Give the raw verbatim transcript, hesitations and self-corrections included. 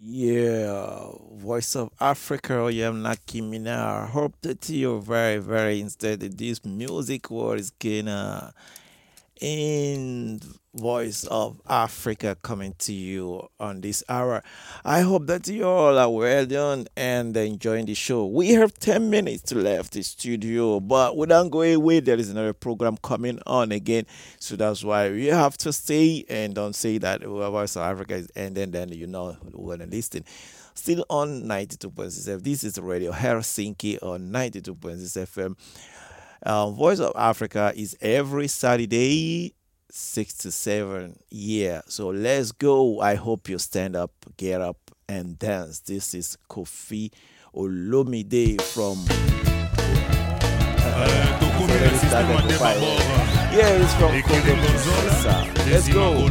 Yeah, Voice of Africa, I am Naki Mina. Hope that you're very, very instead this music world is gonna in Voice of Africa coming to you on this hour. I hope that you all are well done and enjoying the show. We have ten minutes to left the studio, but we don't go away. There is another program coming on again. So that's why we have to stay and don't say that Voice of Africa is ending, then you know we're gonna listen. Still on ninety-two point six F M. This is Radio Helsinki on ninety-two point six F M. Um, Voice of Africa is every Saturday, six to seven. Yeah, so let's go. I hope you stand up, get up, and dance. This is Kofi Olomide from. Euh, It's Tokumi, le already système started a to fight. d'abord Yeah, it's from écrit Congo des Gonzola, Kinshasa. des Let's go.